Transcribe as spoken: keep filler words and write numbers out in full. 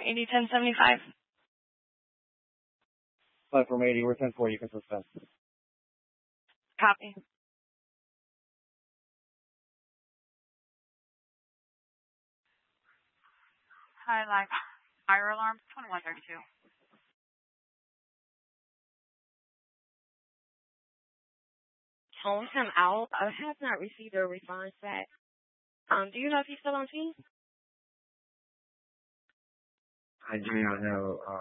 eighty ten seventy-five. Platform eighty, we're ten four, you can suspend. Copy. High life. Fire alarm twenty-one thirty-two. Phone him out. I have not received a response back. Um, do you know if he's still on Teams? I do not know. Uh,